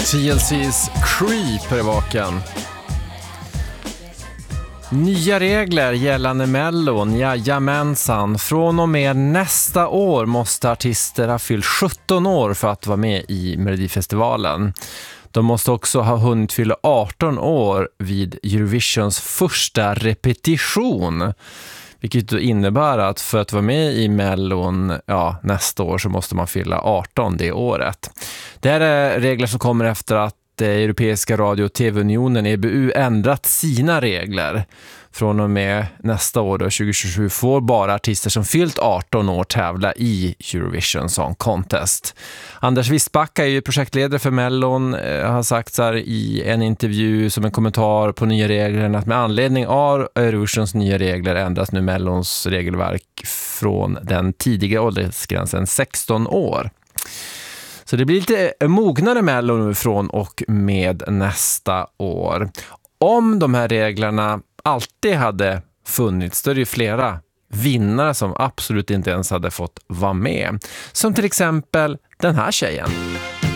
TLC's Creep är baken. Nya regler gällande Mellon, jajamensan. Från och med nästa år måste artister ha fyllt 17 år för att vara med i Melodifestivalen. De måste också ha hunnit fylla 18 år vid Eurovisions första repetition. Vilket innebär att för att vara med i Mellon nästa år så måste man fylla 18 det året. Det här är regler som kommer efter att Europeiska radio- och tv-unionen EBU ändrat sina regler. Från och med nästa år, 2027, får bara artister som fyllt 18 år tävla i Eurovision Song Contest. Anders Wistbacka är ju projektledare för Mellon, har sagt så här i en intervju som en kommentar på nya reglerna att med anledning av Eurovisions nya regler ändras nu Mellons regelverk från den tidiga åldersgränsen 16 år. Så det blir lite mognare Mellon från och med nästa år. Om de här reglerna alltid hade funnits, då är det ju flera vinnare som absolut inte ens hade fått vara med. Som till exempel den här tjejen.